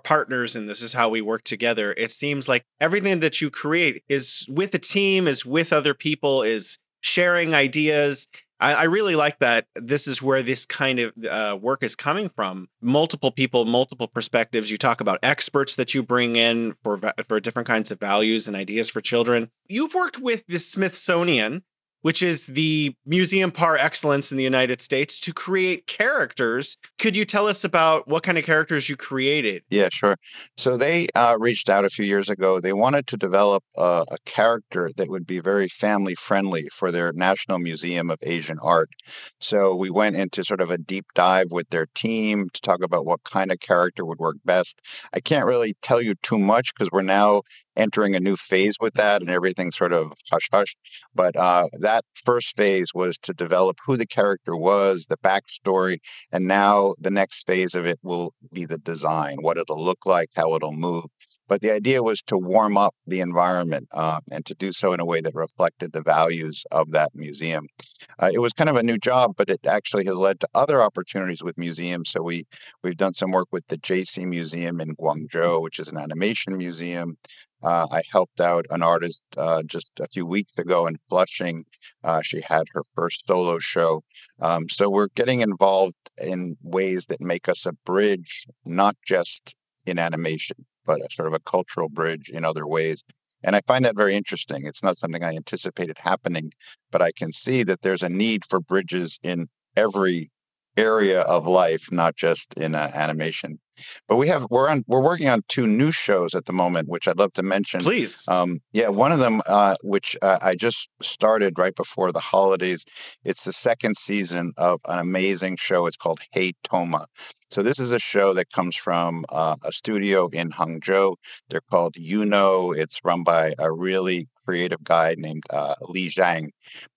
partners and this is how we work together. It seems like everything that you create is with a team, is with other people, is sharing ideas. I really like that this is where this kind of work is coming from. Multiple people, multiple perspectives. You talk about experts that you bring in for different kinds of values and ideas for children. You've worked with the Smithsonian, which is the museum par excellence in the United States, to create characters. Could you tell us about what kind of characters you created? Yeah, sure. So they reached out a few years ago. They wanted to develop a character that would be very family friendly for their National Museum of Asian Art. So we went into sort of a deep dive with their team to talk about what kind of character would work best. I can't really tell you too much because we're now entering a new phase with that and everything's sort of hush hush. But that first phase was to develop who the character was, the backstory, and now the next phase of it will be the design, what it'll look like, how it'll move. But the idea was to warm up the environment and to do so in a way that reflected the values of that museum. It was kind of a new job, but it actually has led to other opportunities with museums. So we've done some work with the JC Museum in Guangzhou, which is an animation museum. I helped out an artist just a few weeks ago in Flushing. She had her first solo show. So we're getting involved in ways that make us a bridge, not just in animation, but a sort of a cultural bridge in other ways. And I find that very interesting. It's not something I anticipated happening, but I can see that there's a need for bridges in every area of life, not just in animation. But we're working on two new shows at the moment, which I'd love to mention. Please. Yeah, one of them, which I just started right before the holidays. It's the second season of an amazing show. It's called Hey Toma. So this is a show that comes from a studio in Hangzhou. They're called Yuno. It's run by a really creative guy named Li Zhang,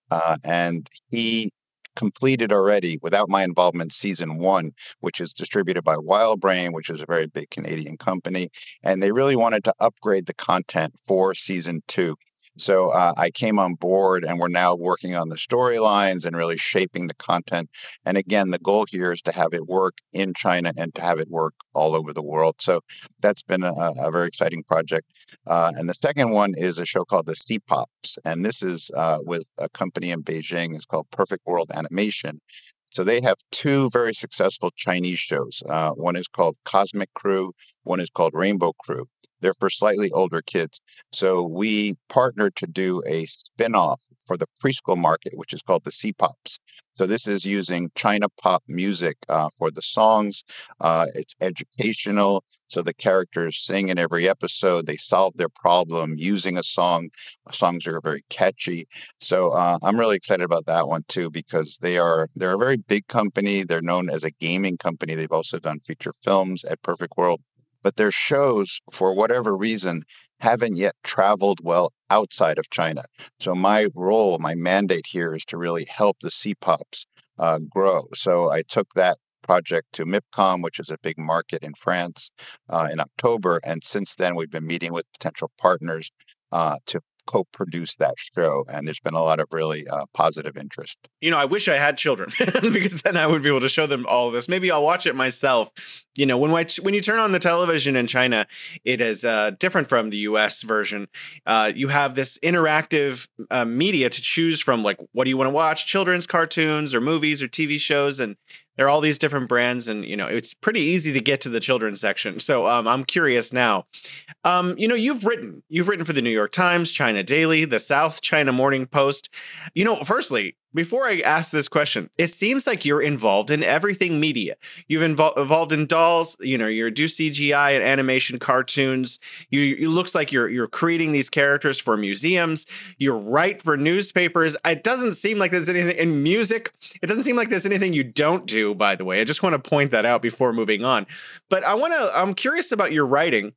and he completed already, without my involvement, season one, which is distributed by WildBrain, which is a very big Canadian company. And they really wanted to upgrade the content for season two. So I came on board and we're now working on the storylines and really shaping the content. And again, the goal here is to have it work in China and to have it work all over the world. So that's been a very exciting project. And the second one is a show called the C-Pops. And this is with a company in Beijing. It's called Perfect World Animation. So they have two very successful Chinese shows. One is called Cosmic Crew. One is called Rainbow Crew. They're for slightly older kids. So we partnered to do a spin-off for the preschool market, which is called the C-Pops. So this is using China pop music for the songs. It's educational. So the characters sing in every episode. They solve their problem using a song. Songs are very catchy. So I'm really excited about that one too, because they're a very big company. They're known as a gaming company. They've also done feature films at Perfect World. But their shows, for whatever reason, haven't yet traveled well outside of China. So my role, my mandate here is to really help the C-Pops grow. So I took that project to MIPCOM, which is a big market in France, in October. And since then, we've been meeting with potential partners to co-produce that show. And there's been a lot of really positive interest. You know, I wish I had children because then I would be able to show them all of this. Maybe I'll watch it myself. You know, when you turn on the television in China, it is different from the US version. You have this interactive media to choose from, like, what do you want to watch? Children's cartoons or movies or TV shows. And there are all these different brands, and, you know, it's pretty easy to get to the children's section. So I'm curious now. You know, you've written for the New York Times, China Daily, the South China Morning Post. You know, firstly, before I ask this question, it seems like you're involved in everything media. You've involved in dolls, you know, you do CGI and animation cartoons. It looks like you're creating these characters for museums. You write for newspapers. It doesn't seem like there's anything in music. It doesn't seem like there's anything you don't do, by the way. I just want to point that out before moving on. But I'm curious about your writing.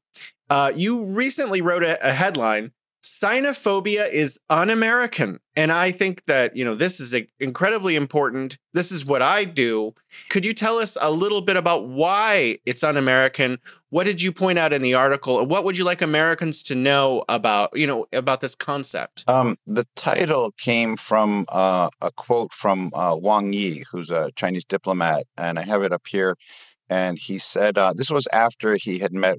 You recently wrote a headline, "Sinophobia is un-American." And I think that, you know, this is incredibly important. This is what I do. Could you tell us a little bit about why it's un-American? What did you point out in the article? And what would you like Americans to know about this concept? The title came from a quote from Wang Yi, who's a Chinese diplomat, and I have it up here. And he said, this was after he had met